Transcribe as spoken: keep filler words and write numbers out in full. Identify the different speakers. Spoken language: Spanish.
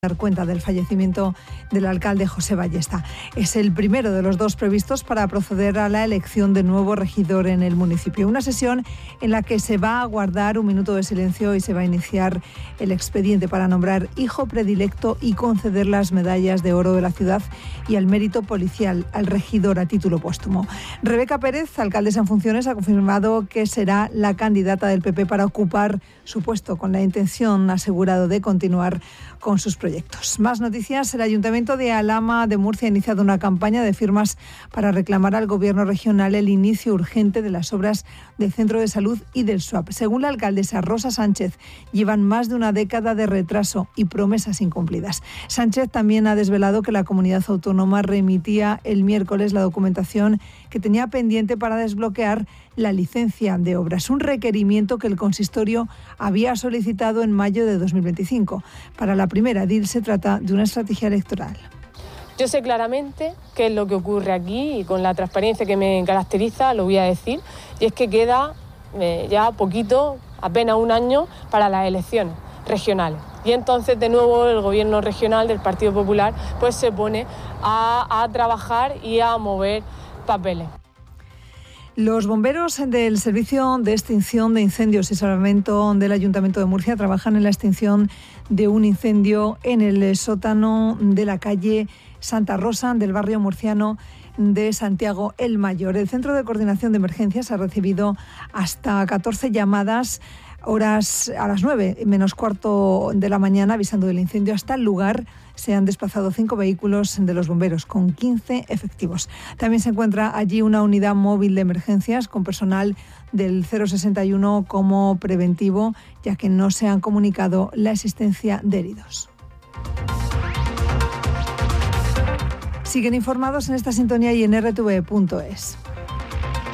Speaker 1: dar cuenta del fallecimiento del alcalde José Ballesta. Es el primero de los dos previstos para proceder a la elección de nuevo regidor en el municipio. Una sesión en la que se va a guardar un minuto de silencio y se va a iniciar el expediente para nombrar hijo predilecto y conceder las medallas de oro de la ciudad y al mérito policial al regidor a título póstumo. Rebeca Pérez, alcaldesa en funciones, ha confirmado que será la candidata del P P para ocupar su puesto, con la intención, asegurado, de continuar con sus proyectos. Más noticias. El Ayuntamiento de Alhama de Murcia ha iniciado una campaña de firmas para reclamar al Gobierno regional el inicio urgente de las obras del Centro de Salud y del S W A P. Según la alcaldesa Rosa Sánchez, llevan más de una década de retraso y promesas incumplidas. Sánchez también ha desvelado que la comunidad autónoma remitía el miércoles la documentación que tenía pendiente para desbloquear la licencia de obras, un requerimiento que el consistorio había solicitado en mayo de dos mil veinticinco. Para la primera edil se trata de una estrategia electoral.
Speaker 2: Yo sé claramente qué es lo que ocurre aquí y con la transparencia que me caracteriza lo voy a decir, y es que queda eh, ya poquito, apenas un año, para las elecciones regionales. Y entonces de nuevo el gobierno regional del Partido Popular pues se pone a, a trabajar y a mover papeles.
Speaker 1: Los bomberos del Servicio de Extinción de Incendios y Salvamento del Ayuntamiento de Murcia trabajan en la extinción de un incendio en el sótano de la calle Santa Rosa del barrio murciano de Santiago el Mayor. El Centro de Coordinación de Emergencias ha recibido hasta catorce llamadas horas a las nueve menos cuarto de la mañana avisando del incendio. Hasta el lugar se han desplazado cinco vehículos de los bomberos con quince efectivos. También se encuentra allí una unidad móvil de emergencias con personal del cero sesenta y uno como preventivo, ya que no se han comunicado la existencia de heridos. Siguen informados en esta sintonía y en erre te ve punto es.